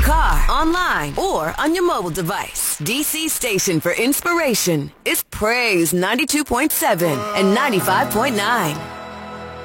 car, online, or on your mobile device. DC station for inspiration is Praise 92.7 and 95.9.